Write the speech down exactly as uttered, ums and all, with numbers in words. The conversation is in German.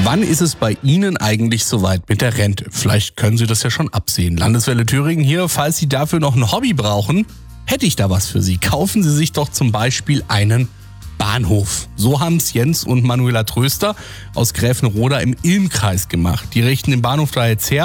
Wann ist es bei Ihnen eigentlich soweit mit der Rente? Vielleicht können Sie das ja schon absehen. Landeswelle Thüringen hier, falls Sie dafür noch ein Hobby brauchen, hätte ich da was für Sie. Kaufen Sie sich doch zum Beispiel einen Bahnhof. So haben es Jens und Manuela Tröster aus Gräfenroda im Ilmkreis gemacht. Die richten den Bahnhof da jetzt her.